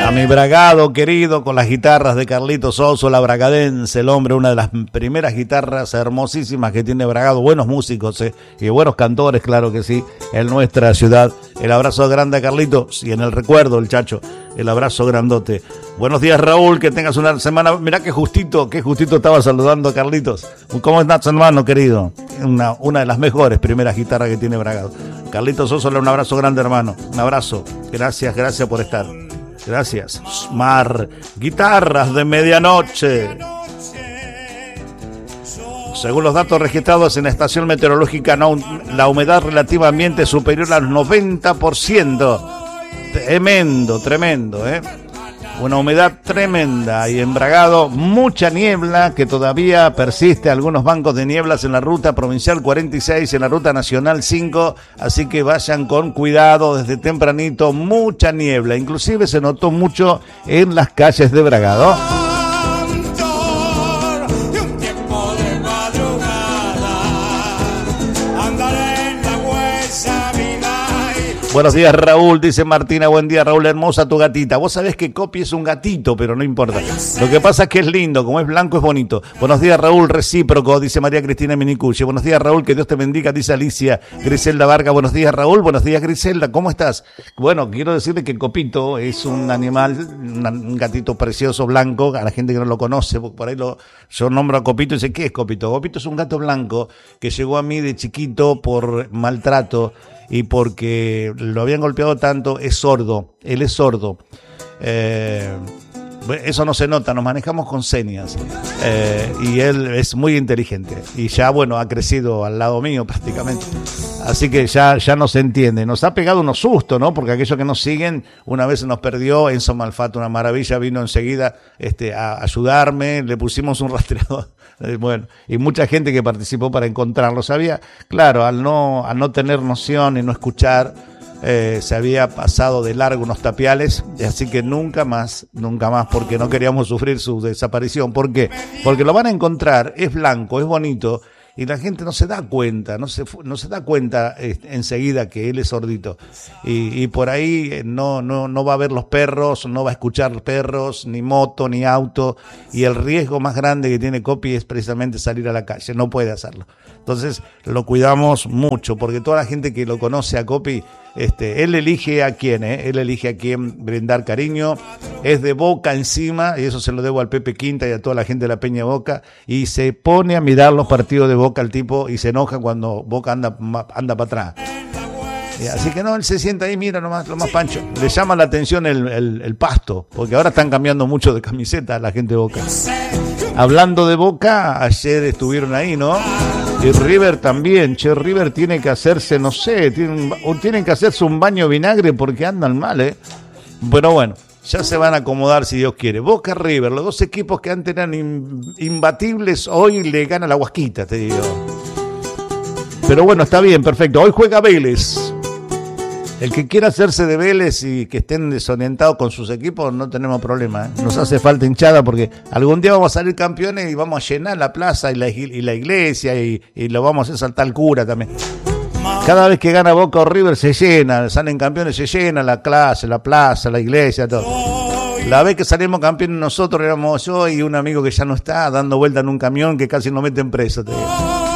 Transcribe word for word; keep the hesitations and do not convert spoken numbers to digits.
A mi Bragado querido, con las guitarras de Carlitos Oso, la bragadense, el hombre, una de las primeras guitarras hermosísimas que tiene Bragado, buenos músicos eh, y buenos cantores, claro que sí, en nuestra ciudad. El abrazo grande a Carlitos y en el recuerdo, el Chacho, el abrazo grandote. Buenos días, Raúl, que tengas una semana, mirá que justito, que justito estaba saludando a Carlitos. ¿Cómo estás, hermano querido? Una, una de las mejores primeras guitarras que tiene Bragado. Carlitos Oso, un abrazo grande, hermano, un abrazo, gracias, gracias por estar. Gracias. Mar, guitarras de medianoche. Según los datos registrados en la estación meteorológica, no, la humedad relativa ambiente es superior al noventa por ciento. Tremendo, tremendo, ¿eh? Una humedad tremenda y en Bragado mucha niebla que todavía persiste, algunos bancos de nieblas en la ruta provincial cuarenta y seis, en la ruta nacional cinco, así que vayan con cuidado desde tempranito, mucha niebla, inclusive se notó mucho en las calles de Bragado. Buenos días, Raúl, dice Martina. Buen día, Raúl, hermosa tu gatita. Vos sabés que Copi es un gatito, pero no importa. Lo que pasa es que es lindo, como es blanco es bonito. Buenos días, Raúl, recíproco, dice María Cristina Minicucci. Buenos días, Raúl, que Dios te bendiga, dice Alicia Griselda Vargas. Buenos días, Raúl. Buenos días, Griselda, ¿cómo estás? Bueno, quiero decirle que Copito es un animal, un gatito precioso, blanco. A la gente que no lo conoce, por ahí lo, yo nombro a Copito y dice, ¿qué es Copito? Copito es un gato blanco que llegó a mí de chiquito por maltrato y porque lo habían golpeado tanto. Es sordo, él es sordo. Eh, eso no se nota, nos manejamos con señas. Eh, y él es muy inteligente. Y ya, bueno, ha crecido al lado mío prácticamente. Así que ya, ya no se entiende. Nos ha pegado unos sustos, ¿no? Porque aquellos que nos siguen, una vez nos perdió, Enzo Malfato, una maravilla, vino enseguida este, a ayudarme, le pusimos un rastreador. Bueno, y mucha gente que participó para encontrarlo. Sabía, claro, al no, al no tener noción y no escuchar, eh, se había pasado de largo unos tapiales, así que nunca más, nunca más, porque no queríamos sufrir su desaparición. ¿Por qué? Porque lo van a encontrar, es blanco, es bonito, y la gente no se da cuenta, no se no se da cuenta eh, enseguida que él es sordito. Y, y por ahí eh, no, no, no va a ver los perros, no va a escuchar perros, ni moto, ni auto. Y el riesgo más grande que tiene Copi es precisamente salir a la calle, no puede hacerlo. Entonces lo cuidamos mucho, porque toda la gente que lo conoce a Copi, este, él elige a quién, ¿eh? Él elige a quién brindar cariño. Es de Boca encima, y eso se lo debo al Pepe Quinta y a toda la gente de la Peña Boca, y se pone a mirar los partidos de Boca el tipo y se enoja cuando Boca anda, anda para atrás. Así que no, él se sienta ahí, mira nomás, lo más pancho. Le llama la atención el, el, el pasto, porque ahora están cambiando mucho de camiseta la gente de Boca. Hablando de Boca, ayer estuvieron ahí, ¿no? Y River también. Che, River tiene que hacerse, no sé, tienen, o tienen que hacerse un baño de vinagre porque andan mal, ¿eh? Pero bueno, ya se van a acomodar si Dios quiere. Boca, River, los dos equipos que antes eran imbatibles, hoy le gana la Guasquita, te digo. Pero bueno, está bien, perfecto. Hoy juega Vélez. El que quiera hacerse de Vélez y que estén desorientados con sus equipos, no tenemos problema, ¿eh? Nos hace falta hinchada porque algún día vamos a salir campeones y vamos a llenar la plaza y la, y la iglesia y, y lo vamos a hacer saltar al cura también. Cada vez que gana Boca o River se llena, salen campeones, se llena la clase, la plaza, la iglesia, todo. La vez que salimos campeones nosotros éramos yo y un amigo que ya no está dando vuelta en un camión que casi nos meten preso, te digo.